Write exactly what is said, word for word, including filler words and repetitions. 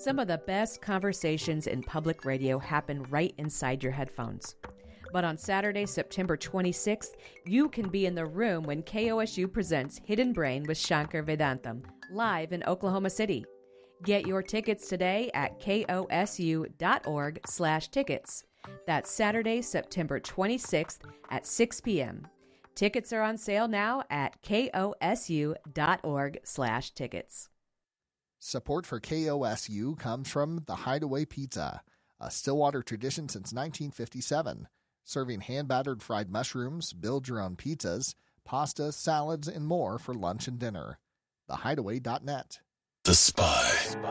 Some of the best conversations in public radio happen right inside your headphones. But on Saturday, September twenty-sixth, you can be in the room when K O S U presents Hidden Brain with Shankar Vedantam, live in Oklahoma City. Get your tickets today at kosu.org slash tickets. That's Saturday, September twenty-sixth at six p.m. Tickets are on sale now at kosu.org slash tickets. Support for K O S U comes from The Hideaway Pizza, a Stillwater tradition since nineteen fifty-seven. Serving hand-battered fried mushrooms, build-your-own pizzas, pasta, salads, and more for lunch and dinner. the hideaway dot net. The Spy.